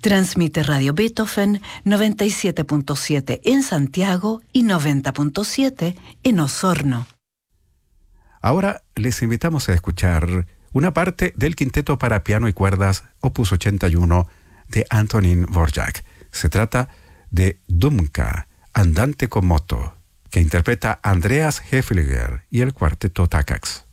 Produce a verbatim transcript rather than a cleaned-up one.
Transmite Radio Beethoven noventa y siete punto siete en Santiago y noventa punto siete en Osorno. Ahora les invitamos a escuchar una parte del quinteto para piano y cuerdas opus ochenta y uno de Antonín Dvorak. Se trata de Dumka, Andante con moto, que interpreta Andreas Hefliger y el cuarteto Takacs.